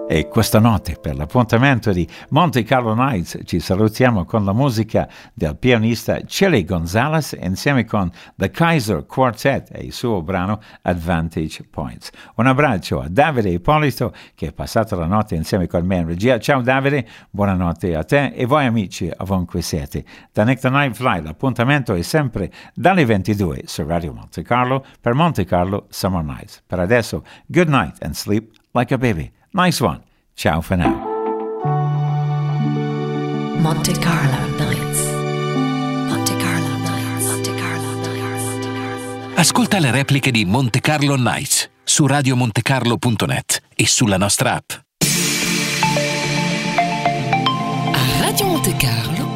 E questa notte, per l'appuntamento di Monte Carlo Nights, ci salutiamo con la musica del pianista Chili Gonzalez insieme con The Kaiser Quartet e il suo brano Advantage Points. Un abbraccio a Davide Ippolito che è passato la notte insieme con me in regia. Ciao Davide, buonanotte a te e voi amici ovunque siete. Da Nick the Night Fly l'appuntamento è sempre dalle 22 su Radio Monte Carlo per Monte Carlo Summer Nights. Per adesso, good night and sleep like a baby. Nice one. Ciao for now. Monte Carlo Nights. Monte Carlo Nights. Monte Carlo Nights. Ascolta le repliche di Monte Carlo Nights su radiomontecarlo.net e sulla nostra app. A Radio Monte Carlo